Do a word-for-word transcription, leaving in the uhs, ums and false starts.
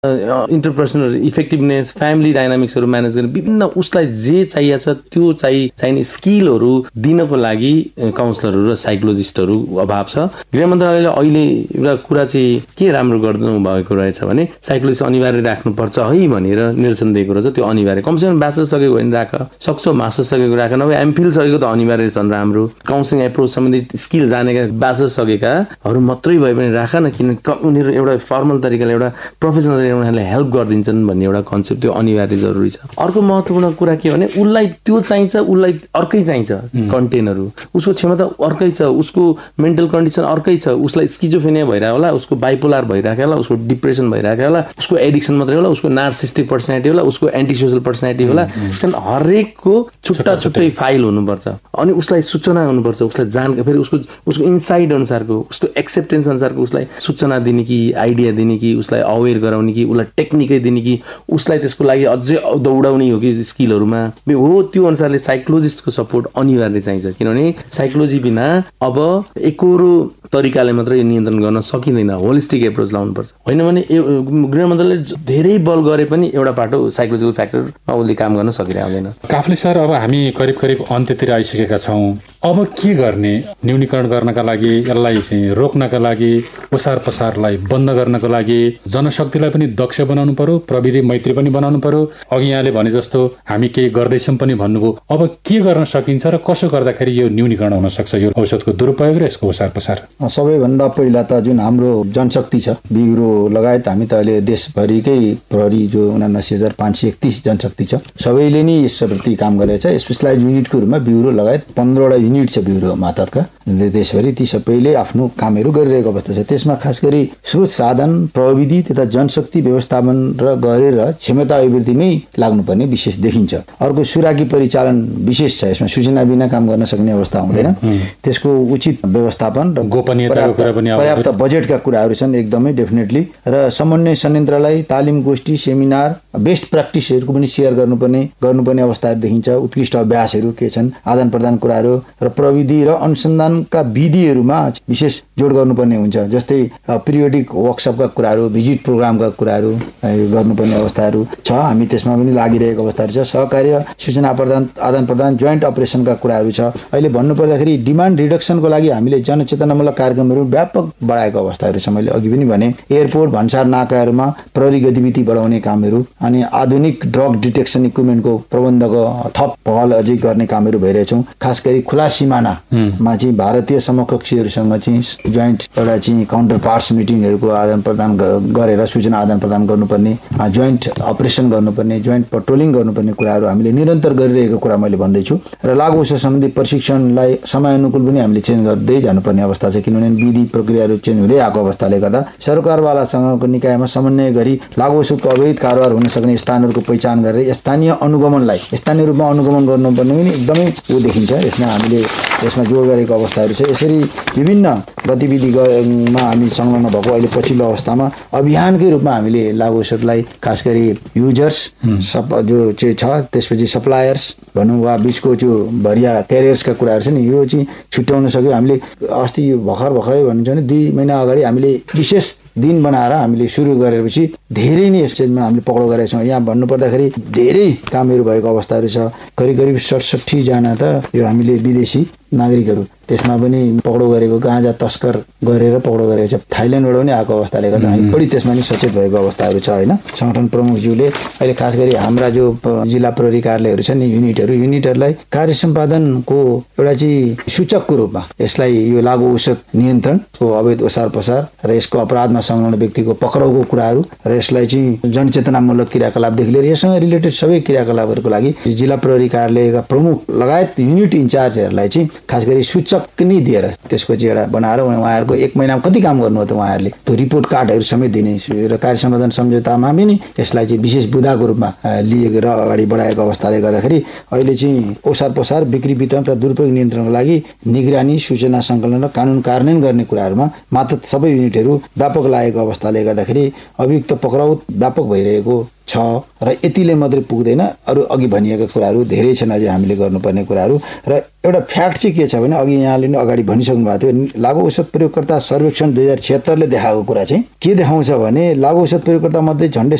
Interpersonal effectiveness, family डाइनामिक्सहरू manage गर्ने विभिन्न उसलाई जे चाहिएको छ त्यो चाहिँ चाहिने स्किलहरू दिनको लागि काउन्सलरहरू र साइकोलोजिस्टहरू अभाव छ। गृह मन्त्रालयले अहिले एउटा कुरा चाहिँ के राम्रो गर्नु भएको रहेछ भने साइकोलोजिस्ट अनिवार्य राख्नुपर्छ है भनेर निर्देशन दिएको रहेछ। त्यो अनिवार्य कमसेकम ब्याचलर सकेको भने राख, सक्छौ मास्टर सकेको राख, नभए एमफिल सकेको त अनिवार्य छन् राम्रो। काउन्सिलिङ एप्रोच सम्बन्धी स्किल जानेका ब्याचलर सकेकाहरू मात्रै भए पनि राख न, किनभने उनीहरू एउटा फर्मल तरिकाले एउटा प्रोफेसनल तरिकाले उनीहरूले हेल्प गरिदिन्छन् भन्ने एउटा कन्सेप्ट त्यो अनिवार्य जरुरी छ। अर्को महत्त्वपूर्ण कुरा के भने उसलाई त्यो चाहिन्छ, उसलाई अर्कै चाहिन्छ कन्टेनहरू, उसको क्षमता अर्कै छ, उसको मेन्टल कन्डिसन अर्कै छ, उसलाई स्किजोफ्रेनिया भइरहेको होला, उसको बाइपोलर भइरहेको होला, उसको डिप्रेसन भइरहेको होला, उसको एडिक्सन मात्रै होला, उसको नार्सिस्टिक पर्सनालिटी होला, उसको एन्टी सोसल पर्सनालिटी होला। त्यसकारण हरेकको छुट्टा छुट्टै फाइल हुनुपर्छ अनि उसलाई सूचना हुनुपर्छ, उसलाई जान फेरि उसको उसको इन्साइड अनुसारको, उसको एक्सेप्टेन्स अनुसारको उसलाई सूचना दिने कि आइडिया दिने कि उसलाई अवेर गराउने कि उसलाई टेक्निकै दिने कि उसलाई त्यसको लागि अझै दौडाउने हो कि स्किलहरूमा हो, त्यो अनुसारले साइकोलोजिस्टको सपोर्ट अनिवार्य चाहिन्छ। किनभने साइकोलोजी बिना अब एकोरो तरिकाले मात्रै नियन्त्रण गर्न सकिँदैन, होलिस्टिक एप्रोच लाउनुपर्छ। होइन भने गृह मन्त्रालयले धेरै बल गरे पनि एउटा पाटो साइकोलोजिकल फ्याक्टरमा उसले काम गर्न सकिरहेको हुँदैन। काफ्ले सर, अब हामी करिब करिब अन्त्यतिर आइसकेका छौँ। अब के गर्ने न्यूनीकरण गर्नका लागि, यसलाई चाहिँ रोक्नका लागि, ओसार पसारलाई बन्द गर्नको लागि जनशक्तिलाई पनि दक्ष बनाउनु पर्यो, प्रविधि मैत्री पनि बनाउनु पर्यो। अघि यहाँले भने जस्तो हामी केही गर्दैछौँ पनि भन्नुभयो। अब के गर्न सकिन्छ र कसो गर्दाखेरि यो न्यूनीकरण हुन सक्छ, यो औषधको दुरुपयोग र यसको ओसार पसार? सबैभन्दा पहिला त जुन हाम्रो जनशक्ति छ, ब्युरो लगायत हामी त अहिले देशभरिकै प्रहरी जो उनासी हजार पाँच सय एकतिस जनशक्ति छ, सबैले नै यसप्रति काम गरेको छ। स्पेसलाइज युनिटको रूपमा ब्युरो लगायत पन्ध्रवटा युनिट छ ब्युरो मातहतका देशभरि, ती सबैले आफ्नो कामहरू गरिरहेको अवस्था छ। त्यसमा खास गरी स्रोत साधन, प्रविधि तथा जनशक्ति व्यवस्थापन र गरेर क्षमता अभिवृद्धिमै लाग्नुपर्ने विशेष देखिन्छ। अर्को सुराकी परिचालन विशेष छ, यसमा सूचना बिना काम गर्न सक्ने अवस्था हुँदैन। त्यसको उचित व्यवस्थापन र पर्याप्त बजेटका कुराहरू छन् एकदमै डेफिनेटली। र समन्वय संयन्त्रलाई तालिम गोष्ठी सेमिनार बेस्ट प्र्याक्टिसहरूको पनि सेयर गर्नुपर्ने गर्नुपर्ने अवस्थाहरू देखिन्छ। उत्कृष्ट अभ्यासहरू के छन्, आदान प्रदान कुराहरू र प्रविधि र अनुसन्धानका विधिहरूमा विशेष जोड गर्नुपर्ने हुन्छ। जस्तै पिरियोडिक वर्कसपका कुराहरू, भिजिट प्रोग्रामका कुराहरू गर्नुपर्ने अवस्थाहरू छ, हामी त्यसमा पनि लागिरहेको अवस्थाहरू छ। सहकार्य सूचना प्रदान आदान प्रदान जोइन्ट अपरेसनका कुराहरू छ। अहिले भन्नुपर्दाखेरि डिमान्ड रिडक्सनको लागि हामीले जनचेतनामूलक कार्यक्रमहरू व्यापक बढाएको अवस्थाहरू छ। मैले अघि पनि भने एयरपोर्ट भन्सार नाकाहरूमा प्रहरी गतिविधि बढाउने कामहरू अनि आधुनिक ड्रग डिटेक्सन इक्विपमेन्टको प्रबन्धको थप पहल अझै गर्ने कामहरू भइरहेछौँ। खास गरी खुला सिमानामा चाहिँ भारतीय समकक्षीहरूसँग चाहिँ जोइन्ट एउटा चाहिँ काउन्टर पार्ट्स मिटिङहरूको आदान प्रदान गरेर सूचना आदान प्रदान गर्नुपर्ने, जोइन्ट अपरेसन गर्नुपर्ने, जोइन्ट पेट्रोलिङ गर्नुपर्ने कुराहरू हामीले निरन्तर गरिरहेको कुरा मैले भन्दैछु। र लागु औषध सम्बन्धी प्रशिक्षणलाई समयानुकूल पनि हामीले चेन्ज गर्दै जानुपर्ने अवस्था छ, किनभने विधि प्रक्रियाहरू चेन्ज हुँदै आएको अवस्थाले गर्दा सरकारवालासँगको निकायमा समन्वय गरी लागु औषधको अवैध कारोबार हुन सक्ने स्थानहरूको पहिचान गरेर स्थानीय अनुगमनलाई स्थानीय रूपमा अनुगमन गर्नुपर्ने पनि एकदमै ऊ देखिन्छ। यसमा हामीले यसमा जोड गरेको अवस्थाहरू छ। यसरी विभिन्न गतिविधिमा हामी संलग्न भएको अहिले पछिल्लो अवस्थामा अभियानकै रूपमा हामीले लागु औषधलाई खास गरी युजर्स सप जो चाहिँ छ, त्यसपछि सप्लायर्स भनौँ वा बिचको त्यो भरिया क्यारियर्सका कुराहरू छ नि, यो चाहिँ छुट्याउन सक्यो। हामीले अस्ति भर्खर भर्खरै भन्नुहुन्छ भने दुई महिना अगाडि हामीले विशेष दिन बनाएर हामीले सुरु गरेपछि धेरै नै यस चेजमा हामीले पक्राउ गरेका छौँ। यहाँ भन्नुपर्दाखेरि धेरै कामहरू भएको अवस्थाहरू छ। करिब करिब सडसठी जना त यो हामीले विदेशी नागरिकहरू त्यसमा पनि पक्राउ गरेको, गाँजा तस्कर गरेर पक्राउ गरेको छ। थाइल्यान्डबाट पनि आएको अवस्थाले गर्दा हामी बढी त्यसमा नि सचेत भएको अवस्थाहरू छ होइन। सङ्गठन प्रमुखज्यूले अहिले खास गरी हाम्रा जो जिल्ला प्रहरी कार्यालयहरू छन् नि युनिटहरू युनिटहरूलाई कार्य सम्पादनको एउटा चाहिँ सूचकको रूपमा यसलाई यो लागु औषध नियन्त्रणको अवैध ओसार पसार र यसको अपराधमा संलग्न व्यक्तिको पक्राउको कुराहरू र यसलाई चाहिँ जनचेतनामूलक क्रियाकलापदेखि लिएर यससँग रिलेटेड सबै क्रियाकलापहरूको लागि जिल्ला प्रहरी कार्यालयका प्रमुख लगायत युनिट इन्चार्जहरूलाई चाहिँ खास गरी सूचक नै दिएर त्यसको चाहिँ एउटा बनाएर उहाँहरूको एक महिनामा कति काम गर्नु हो त उहाँहरूले त्यो रिपोर्ट कार्डहरू समेत दिने र कार्य सम्पादन सम्झौतामा पनि यसलाई चाहिँ विशेष बुदाको रूपमा लिएको र अगाडि बढाएको अवस्थाले गर्दाखेरि अहिले चाहिँ ओसार पसार बिक्री वितरण तथा दुरुपयोग नियन्त्रणको लागि निगरानी सूचना सङ्कलन र कानुन कार्यान्वयन गर्ने कुराहरूमा मात्र सबै युनिटहरू व्यापक लागेको अवस्थाले गर्दाखेरि अभियुक्त पक्राउ व्यापक भइरहेको छ छ र यतिले मात्रै पुग्दैन, अरू अघि भनिएका कुराहरू धेरै छन् अझै हामीले गर्नुपर्ने कुराहरू। र एउटा फ्याक्ट चाहिँ के छ भने अघि यहाँले नि अगाडि भनिसक्नु भएको थियो, लागु औषध प्रयोगकर्ता सर्वेक्षण दुई हजार छिहत्तरले देखाएको कुरा चाहिँ के देखाउँछ भने लागु औषध प्रयोगकर्ता मध्ये झन्डै